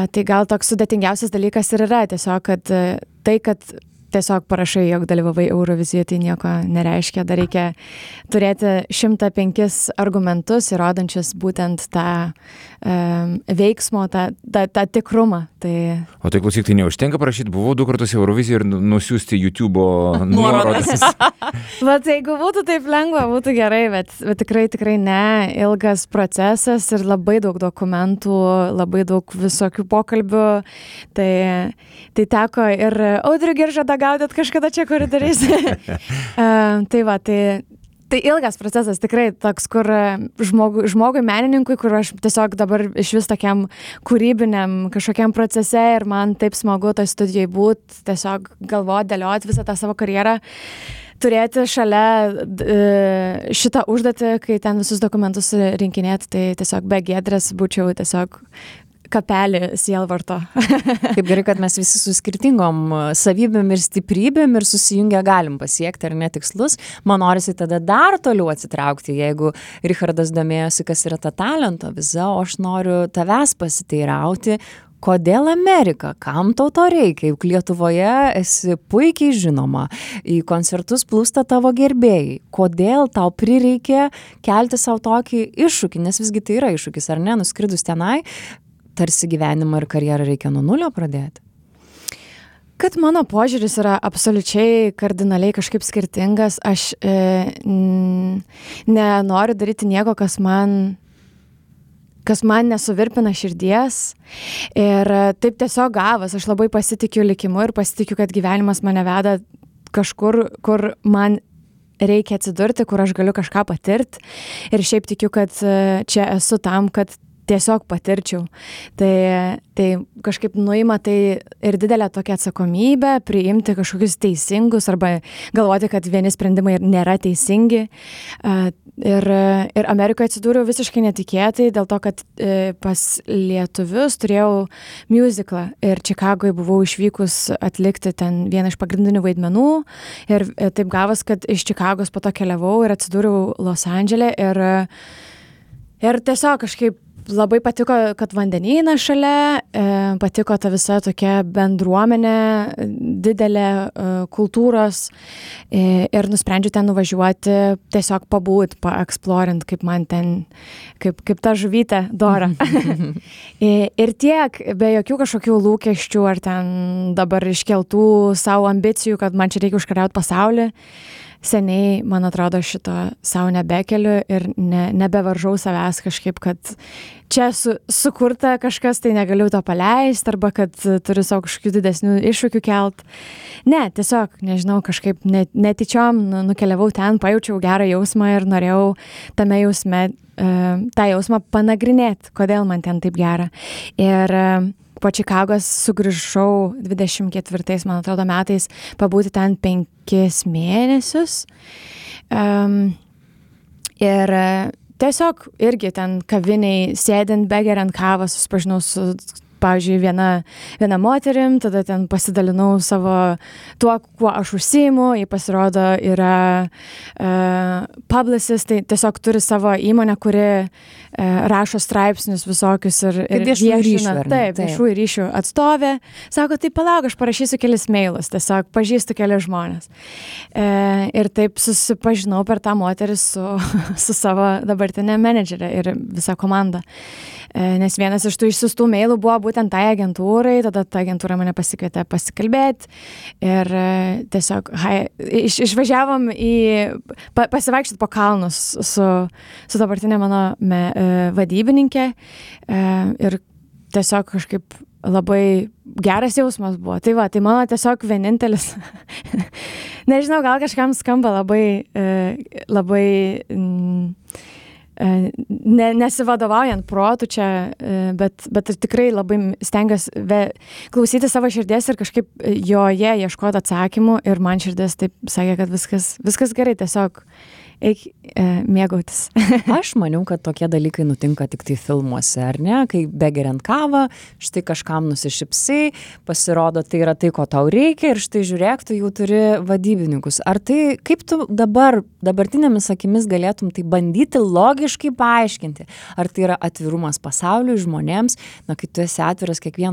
Tai gal toks sudėtingiausias dalykas ir yra tiesiog, kad kad tiesiog parašai, jog dalyvavai Eurovizijoje, tai nieko nereiškia. Dar reikia turėti 105 argumentus, įrodančius būtent tą veiksmo, tą tikrumą. O tai klausyk, tai neužtenka parašyti, buvau 2 kartus Eurovizijoje ir nusiųsti YouTube'o nuorodas. Bet jeigu būtų taip lengva, būtų gerai, bet tikrai ne. Ilgas procesas ir labai daug dokumentų, labai daug visokių pokalbių. Tai teko ir Audrių Giržadą gaudyt kažkada čia koridoriais. Tai ilgas procesas, tikrai toks, kur žmogui, menininkui, kur aš tiesiog dabar iš vis tokiam kūrybiniam kažkokiam procese ir man taip smagu toj studijoj būt, tiesiog galvot, dėliot visą tą savo karjerą, turėti šalia šitą užduotį, kai ten visus dokumentus rinkinėti, tai tiesiog be Giedrės būčiau tiesiog kapelį sielvarto. Kaip gerai, kad mes visi su skirtingom savybėm ir stiprybėm ir susijungę galim pasiekti ar netikslus. Man norisi tada dar toliau atsitraukti, jeigu Richardas domėjosi, kas yra ta talento viza, o aš noriu tavęs pasiteirauti, kodėl Amerika, kam tau to reikia, juk Lietuvoje esi puikiai žinoma, į koncertus plūsta tavo gerbėjai, kodėl tau prireikė kelti savo tokį iššūkį, nes visgi tai yra iššūkis, ar ne, nuskridus tenai, tarsi gyvenimą ir karjerą reikia nuo nulio pradėti? Kad mano požiūris yra absoliučiai kardinaliai kažkaip skirtingas, aš nenoriu daryti nieko, kas man nesuvirpina širdies. Ir taip tiesiog gavas, aš labai pasitikiu likimu ir pasitikiu, kad gyvenimas mane veda kažkur, kur man reikia atsidurti, kur aš galiu kažką patirti. Ir šiaip tikiu, kad čia esu tam, kad tiesiog patirčiau. Tai kažkaip nuima tai ir didelę tokią atsakomybę, priimti kažkokius teisingus arba galvoti, kad vieni sprendimai nėra teisingi. Ir Amerikoje atsidūriau visiškai netikėtai, dėl to, kad pas lietuvius turėjau musicalą ir Čikagoje buvau išvykus atlikti ten vieną iš pagrindinių vaidmenų ir taip gavos, kad iš Čikagos po to keliavau ir atsidūriau Los Andžele ir tiesiog kažkaip labai patiko, kad vandenynas šalia, patiko ta visa tokia bendruomenė, didelė kultūros ir nusprendžiau ten nuvažiuoti, tiesiog pabūt, paeksplorint, kaip man ten, kaip ta žuvytė Dora. Ir tiek, be jokių kažkokių lūkesčių ar ten dabar iškeltų savo ambicijų, kad man čia reikia užkariauti pasaulį. Seniai, man atrodo, šito savo nebekeliu ir nebevaržau savęs kažkaip, kad čia sukurta kažkas, tai negaliu to paleisti, arba kad turiu savo kažkokių didesnių iššūkių kelt. Ne, tiesiog, nežinau, kažkaip netyčiom nukeliavau ten, pajaučiau gerą jausmą ir norėjau tame jausme, tą jausmą panagrinėti, kodėl man ten taip gera. Ir po Čikagos sugrįžau 24, man atrodo, metais pabūti ten 5 mėnesius. Ir tiesiog irgi ten kaviniai sėdint, begeriant kavą, susipažinau su, pavyzdžiui, viena moterim, tada ten pasidalinau savo tuo, kuo aš užsiimu, jį pasirodo yra publicist, tai tiesiog turi savo įmonę, kuri rašo straipsnius visokius ir viešina. Taip, viešųjų ryšių atstovė. Sako, tai palauk, aš parašysiu kelis mailus, tiesiog pažįstu kelias žmonės. Ir taip susipažinau per tą moterį su savo dabartinė menedžerė ir visa komanda. Nes vienas iš tų išsiųstų mailų buvo būtent tai agentūrai, tada ta agentūra mane pasikvietė pasikalbėti ir tiesiog išvažiavom pasivaikščioti po kalnus su dabartinė mano vadybininkė ir tiesiog kažkaip labai geras jausmas buvo. Tai va, tai mano tiesiog vienintelis, nežinau, gal kažkam skamba labai nesivadovaujant protų čia, bet tikrai labai stengiuosi klausyti savo širdies ir kažkaip joje ieškoti atsakymų ir man širdis taip sakė, kad viskas gerai, tiesiog eik mėgautis. Aš maniau, kad tokie dalykai nutinka tik tai filmuose, ar ne? Kai begeriant kavą, štai kažkam nusišypsai, pasirodo, tai yra tai, ko tau reikia ir štai žiūrėk, tu jau turi vadybininkus. Ar tai, kaip tu dabartinėmis akimis galėtum tai bandyti logiškai paaiškinti? Ar tai yra atvirumas pasauliui, žmonėms? Na, kai tu esi atviras kiekvieną